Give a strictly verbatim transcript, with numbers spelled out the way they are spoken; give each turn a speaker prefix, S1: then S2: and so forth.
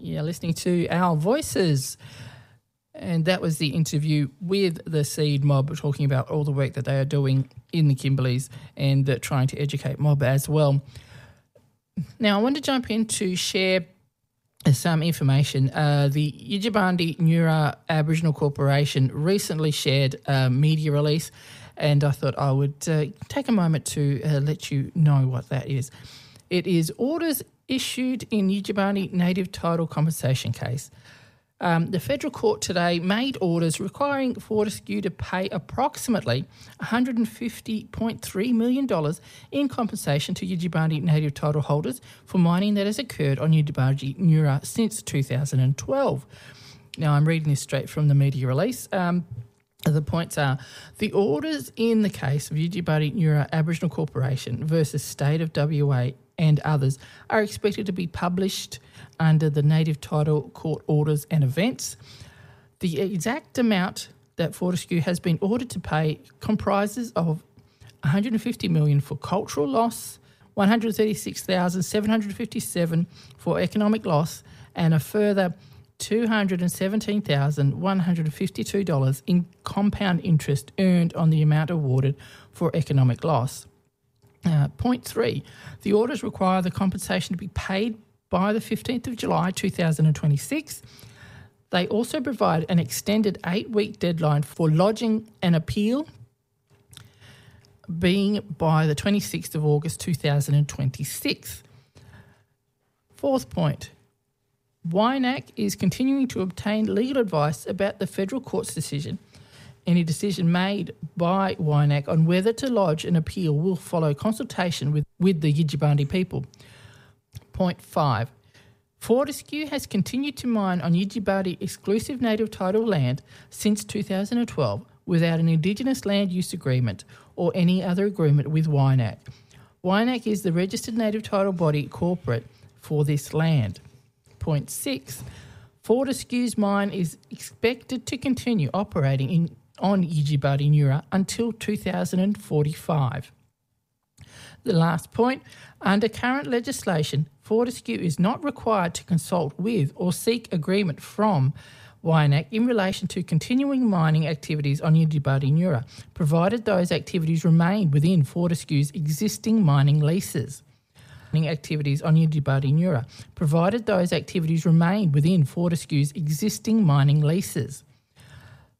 S1: You're listening to Our Voices. And that was the interview with the Seed Mob, talking about all the work that they are doing in the Kimberleys and uh, trying to educate mob as well. Now, I want to jump in to share some information. Uh, the Yijibandi Nura Aboriginal Corporation recently shared a media release, and I thought I would uh, take a moment to uh, let you know what that is. It is orders issued in Yijibandi Native Title Compensation case. Um, the federal court today made orders requiring Fortescue to pay approximately one hundred fifty point three million dollars in compensation to Yijibandi native title holders for mining that has occurred on Yijibandi Nura since two thousand twelve. Now, I'm reading this straight from the media release. Um, the points are, the orders in the case of Yijibandi Nura Aboriginal Corporation versus State of W A and others are expected to be published under the Native Title Court orders and events. The exact amount that Fortescue has been ordered to pay comprises of one hundred fifty million dollars for cultural loss, one hundred thirty-six thousand seven hundred fifty-seven dollars for economic loss, and a further two hundred seventeen thousand one hundred fifty-two dollars in compound interest earned on the amount awarded for economic loss. Uh, point three, the orders require the compensation to be paid by the fifteenth of July two thousand twenty-six. They also provide an extended eight-week deadline for lodging an appeal, being by the twenty-sixth of August two thousand twenty-six. Fourth point, W I N A C is continuing to obtain legal advice about the federal court's decision. Any decision made by W I N A C on whether to lodge an appeal will follow consultation with, with the Yijibandi people. Point five. Fortescue has continued to mine on Yijibandi exclusive native title land since two thousand twelve without an Indigenous land use agreement or any other agreement with W I N A C. W I N A C is the registered native title body corporate for this land. Point six. Fortescue's mine is expected to continue operating in on Yijibandi Nura until two thousand forty-five. The last point, under current legislation, Fortescue is not required to consult with or seek agreement from W I N A C in relation to continuing mining activities on Yijibandi Nura, provided those activities remain within Fortescue's existing mining leases. Mining activities on Yijibandi Nura, provided those activities remain within Fortescue's existing mining leases.